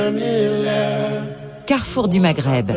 Carrefour du Maghreb.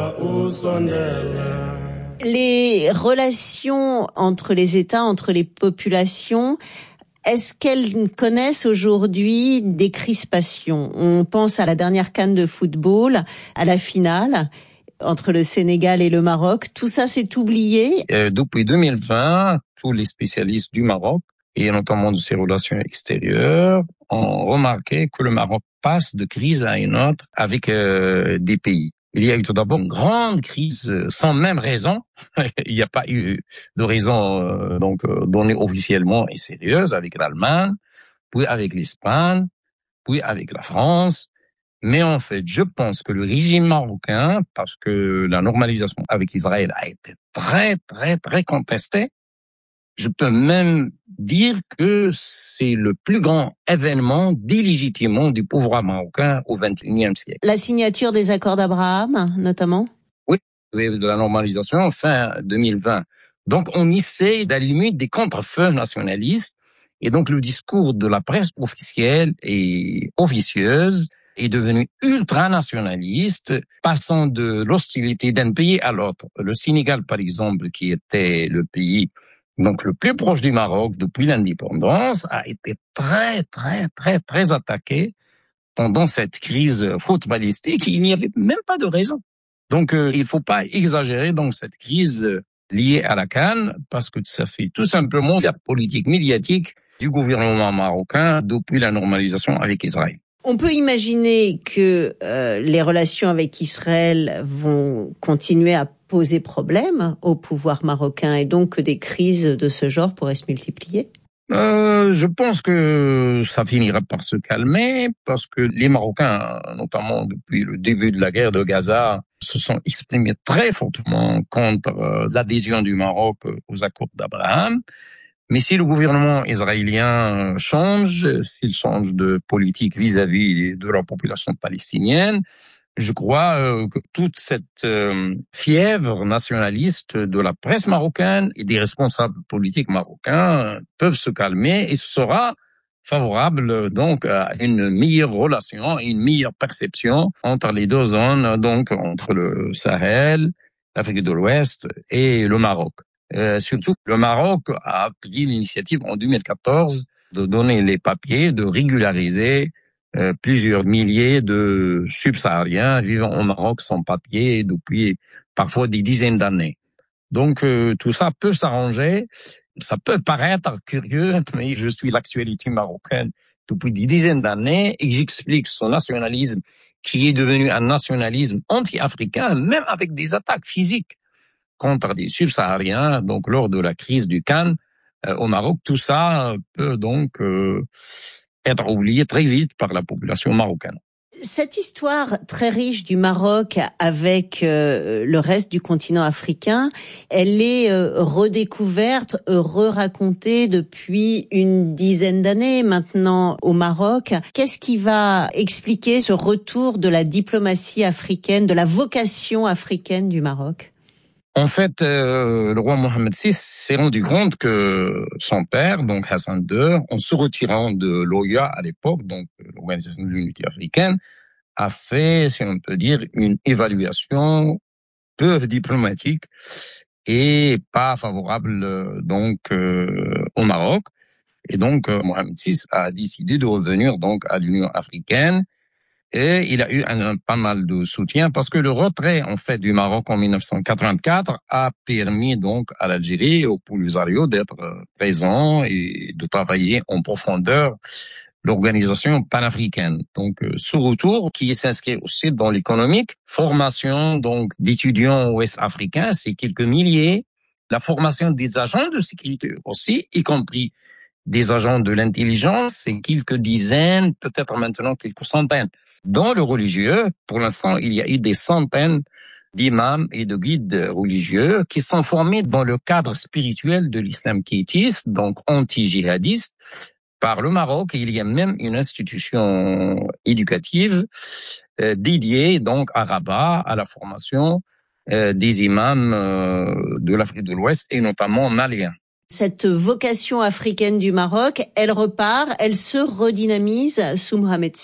Les relations entre les États, entre les populations, est-ce qu'elles connaissent aujourd'hui des crispations? On pense à la dernière CAN de football, à la finale entre le Sénégal et le Maroc. Tout ça s'est oublié. Depuis 2020, tous les spécialistes du Maroc, et notamment de ses relations extérieures, ont remarqué que le Maroc passe de crise à une autre avec des pays. Il y a eu tout d'abord une grande crise sans même raison. Il n'y a pas eu de raison donnée officiellement et sérieuse avec l'Allemagne, puis avec l'Espagne, puis avec la France. Mais en fait, je pense que le régime marocain, parce que la normalisation avec Israël a été très, très, très contestée, je peux même dire que c'est le plus grand événement d'illégitimation du pouvoir marocain au XXIe siècle. La signature des accords d'Abraham, notamment? Oui, de la normalisation fin 2020. Donc, on essaie d'allumer des contre-feux nationalistes. Et donc, le discours de la presse officielle et officieuse est devenu ultranationaliste, passant de l'hostilité d'un pays à l'autre. Le Sénégal, par exemple, qui était le pays donc le plus proche du Maroc depuis l'indépendance, a été très, très, très, très attaqué pendant cette crise footballistique. Il n'y avait même pas de raison. Donc, il faut pas exagérer dans cette crise liée à la CAN, parce que ça fait tout simplement la politique médiatique du gouvernement marocain depuis la normalisation avec Israël. On peut imaginer que les relations avec Israël vont continuer à poser problème au pouvoir marocain et donc que des crises de ce genre pourraient se multiplier? Je pense que ça finira par se calmer parce que les Marocains, notamment depuis le début de la guerre de Gaza, se sont exprimés très fortement contre l'adhésion du Maroc aux accords d'Abraham. Mais si le gouvernement israélien change, s'il change de politique vis-à-vis de la population palestinienne, je crois que toute cette fièvre nationaliste de la presse marocaine et des responsables politiques marocains peuvent se calmer et ce sera favorable donc à une meilleure relation et une meilleure perception entre les deux zones, donc entre le Sahel, l'Afrique de l'Ouest et le Maroc. Surtout, le Maroc a pris l'initiative en 2014 de donner les papiers, de régulariser plusieurs milliers de subsahariens vivant au Maroc sans papiers depuis parfois des dizaines d'années. Donc tout ça peut s'arranger. Ça peut paraître curieux, mais je suis l'actualité marocaine depuis des dizaines d'années et j'explique son nationalisme qui est devenu un nationalisme anti-africain, même avec des attaques physiques contre des subsahariens, donc lors de la crise du Cannes au Maroc. Tout ça peut donc être oublié très vite par la population marocaine. Cette histoire très riche du Maroc avec le reste du continent africain, elle est redécouverte, re-racontée depuis une dizaine d'années maintenant au Maroc. Qu'est-ce qui va expliquer ce retour de la diplomatie africaine, de la vocation africaine du Maroc ? En fait, le roi Mohammed VI s'est rendu compte que son père, donc Hassan II, en se retirant de l'OUA à l'époque, donc l'Organisation de l'Unité africaine, a fait, si on peut dire, une évaluation peu diplomatique et pas favorable donc au Maroc. Et donc Mohammed VI a décidé de revenir donc à l'Union africaine. Et il a eu pas mal de soutien parce que le retrait, en fait, du Maroc en 1984 a permis donc à l'Algérie et au Polisario d'être présents et de travailler en profondeur l'organisation panafricaine. Donc, ce retour qui s'inscrit aussi dans l'économique, formation donc d'étudiants ouest-africains, c'est quelques milliers, la formation des agents de sécurité aussi, y compris des agents de l'intelligence, c'est quelques dizaines, peut-être maintenant quelques centaines. Dans le religieux, pour l'instant, il y a eu des centaines d'imams et de guides religieux qui sont formés dans le cadre spirituel de l'islam quiétiste, donc anti-djihadiste, par le Maroc. Il y a même une institution éducative dédiée donc à Rabat, à la formation des imams de l'Afrique de l'Ouest et notamment maliens. Cette vocation africaine du Maroc, elle repart, elle se redynamise sous Mohammed VI.